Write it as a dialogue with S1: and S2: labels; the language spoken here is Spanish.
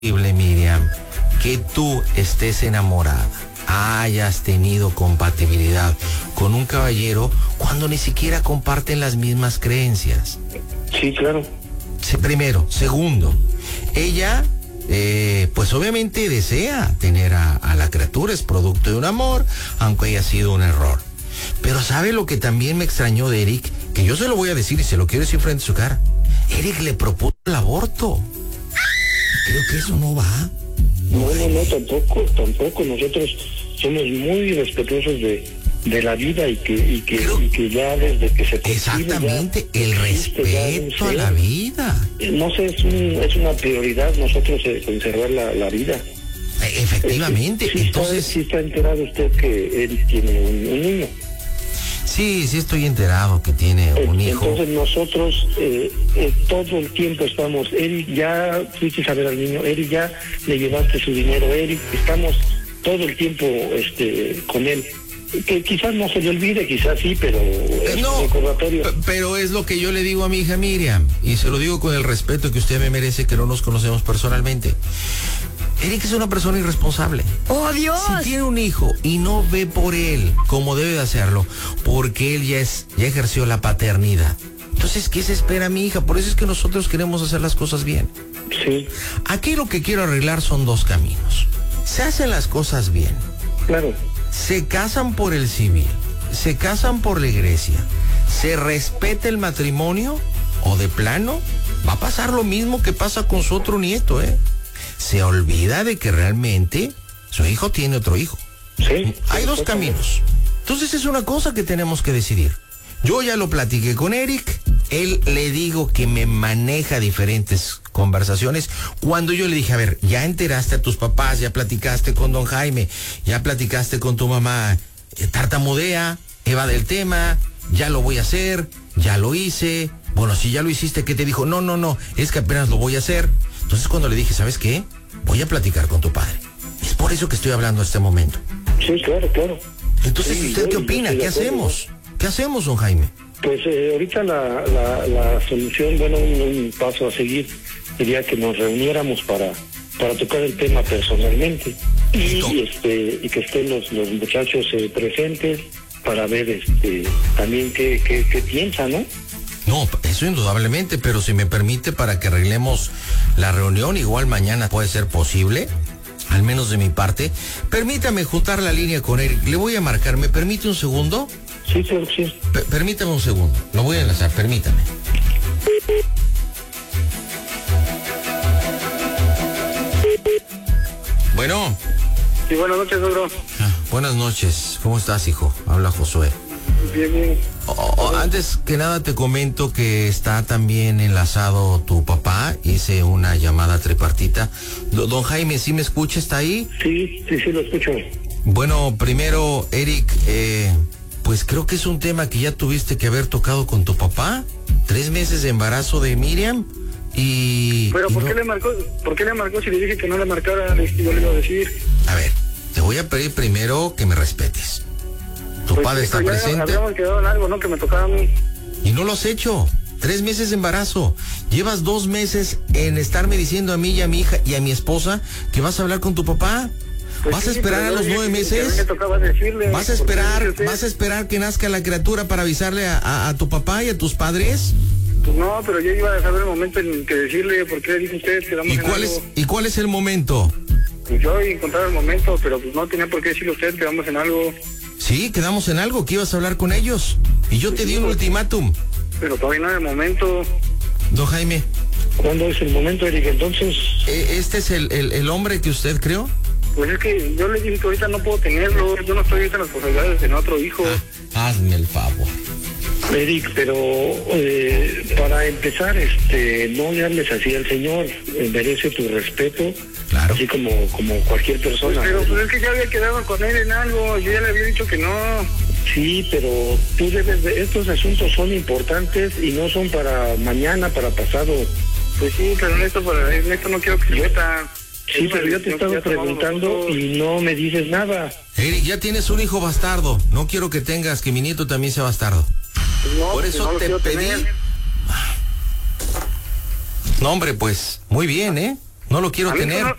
S1: posible, Miriam, que tú estés enamorada, hayas tenido compatibilidad con un caballero cuando ni siquiera comparten las mismas creencias?
S2: Sí, claro.
S1: Primero. Segundo, ella, pues obviamente desea tener a la criatura, es producto de un amor, aunque haya sido un error. Pero ¿sabe lo que también me extrañó de Eric? Que yo se lo voy a decir y se lo quiero decir frente a su cara. Eric le propuso el aborto. Creo que eso no va.
S2: No, tampoco. Nosotros somos muy respetuosos de la vida y que ya desde que se concibe,
S1: exactamente, el respeto a la vida.
S2: No sé, es una prioridad nosotros conservar la vida.
S1: Efectivamente. Entonces,
S2: sí está enterado usted que él tiene un niño.
S1: Sí estoy enterado que tiene un hijo.
S2: Entonces nosotros todo el tiempo estamos, Eric, ya fuiste a ver al niño, Eric, ya le llevaste su dinero, Eric, estamos todo el tiempo con él. Que quizás no se le olvide, quizás sí, pero
S1: no,
S2: recordatorio.
S1: Pero es lo que yo le digo a mi hija Miriam, y se lo digo con el respeto que usted me merece, que no nos conocemos personalmente. Eric es una persona irresponsable.
S3: ¡Oh, Dios!
S1: Si tiene un hijo y no ve por él como debe de hacerlo, porque él ya ejerció la paternidad. Entonces, ¿qué se espera, mi hija? Por eso es que nosotros queremos hacer las cosas bien.
S2: Sí.
S1: Aquí lo que quiero arreglar son dos caminos. Se hacen las cosas bien.
S2: Claro.
S1: Se casan por el civil, se casan por la iglesia, se respeta el matrimonio, o de plano va a pasar lo mismo que pasa con su otro nieto, Se olvida de que realmente su hijo tiene otro hijo.
S2: Sí.
S1: Hay dos caminos. Entonces es una cosa que tenemos que decidir. Yo ya lo platiqué con Eric, él le digo que me maneja diferentes conversaciones. Cuando yo le dije, a ver, ya enteraste a tus papás, ya platicaste con don Jaime, ya platicaste con tu mamá, tartamudea, eva del tema, ya lo voy a hacer, ya lo hice. Bueno, si ya lo hiciste, ¿qué te dijo? No, es que apenas lo voy a hacer. Entonces cuando le dije, ¿sabes qué? Voy a platicar con tu padre. Es por eso que estoy hablando en este momento.
S2: Sí, claro.
S1: Entonces,
S2: sí,
S1: ¿usted qué opina? ¿Qué hacemos? ¿Qué hacemos, don Jaime?
S2: Pues ahorita la solución, bueno, un paso a seguir sería que nos reuniéramos para tocar el tema personalmente y que estén los muchachos presentes para ver también qué piensan, ¿no?
S1: No, eso indudablemente, pero si me permite, para que arreglemos la reunión, igual mañana puede ser posible, al menos de mi parte. Permítame juntar la línea con Eric. Le voy a marcar. ¿Me permite un segundo?
S2: Sí, claro que sí.
S1: Permítame un segundo. Lo voy a enlazar, permítame. Bueno.
S2: Sí, buenas noches, Pedro.
S1: Buenas noches. ¿Cómo estás, hijo? Habla Josué.
S2: Bien.
S1: Antes que nada te comento que está también enlazado tu papá. Hice una llamada tripartita. Don Jaime, ¿sí me escucha? ¿Está ahí?
S2: Sí, lo escucho.
S1: Bueno, primero, Eric, pues creo que es un tema que ya tuviste que haber tocado con tu papá. 3 meses de embarazo de Miriam y...
S2: Pero ¿por qué le marcó? ¿Por qué le marcó si le dije que no le marcara? Yo le iba a decir.
S1: A ver, te voy a pedir primero que me respetes. Tu padre está presente.
S2: Habíamos quedado en algo, ¿no? Que me tocaba a mí.
S1: Y no lo has hecho. 3 meses de embarazo. Llevas 2 meses en estarme diciendo a mí y a mi hija y a mi esposa que vas a hablar con tu papá.
S2: Pues
S1: ¿Vas a esperar a los 9 meses? ¿Vas a esperar que nazca la criatura para avisarle a tu papá y a tus padres?
S2: Pues no, pero yo iba a saber el momento en que decirle por qué dice usted que damos en algo.
S1: ¿Y cuál es el momento?
S2: Pues yo encontrar el momento, pero pues no tenía por qué decirle a usted que vamos en algo.
S1: Sí, quedamos en algo, que ibas a hablar con ellos. Y yo te di un ultimátum.
S2: Pero todavía no es el momento.
S1: Don Jaime.
S2: ¿Cuándo es el momento, Eric? Entonces...
S1: ¿Este es el hombre que usted creó?
S2: Pues es que yo le dije que ahorita no puedo tenerlo. Yo no estoy ahorita en las posibilidades de tener otro hijo.
S1: Hazme el favor.
S2: Eric, pero para empezar, no le hables así al Señor. Merece tu respeto.
S1: Claro.
S2: Así como cualquier persona. Pero pues es que ya había quedado con él en algo. Yo ya le había dicho que no. Sí, pero tú debes de... Estos asuntos son importantes y no son para mañana, para pasado. Pues sí, pero en esto no quiero que se meta. Sí, pero yo te he estado preguntando y no me dices nada.
S1: Eric, ya tienes un hijo bastardo. No quiero que tengas, que mi nieto también sea bastardo.
S2: Pues no,
S1: por eso
S2: no
S1: te pedí... No, hombre, pues, muy bien, No lo quiero tener.